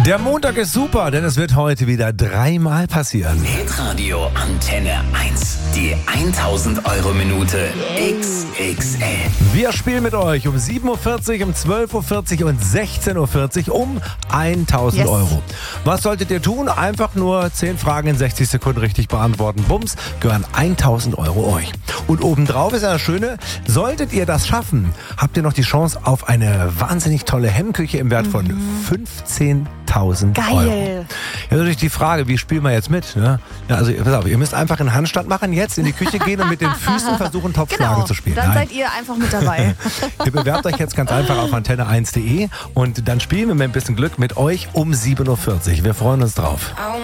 Der Montag ist super, denn es wird heute wieder 3-mal passieren. Hitradio Antenne 1. Die 1000-Euro-Minute XXL. Wir spielen mit euch um 7.40 Uhr, um 12.40 Uhr und 16.40 Uhr um 1000 Euro. Was solltet ihr tun? Einfach nur 10 Fragen in 60 Sekunden richtig beantworten. Bums, gehören 1000 Euro euch. Und obendrauf ist ja das Schöne, solltet ihr das schaffen, habt ihr noch die Chance auf eine wahnsinnig tolle Hemmküche im Wert von 15.000 Euro. Geil. Jetzt natürlich die Frage, wie spielen wir jetzt mit? Ne? Ja, also pass auf, ihr müsst einfach einen Handstand machen, jetzt in die Küche gehen und mit den Füßen versuchen, Topfschlagen zu spielen. Dann seid ihr einfach mit dabei. Ihr bewerbt euch jetzt ganz einfach auf antenne1.de und dann spielen wir mit ein bisschen Glück mit euch um 7.40 Uhr. Wir freuen uns drauf.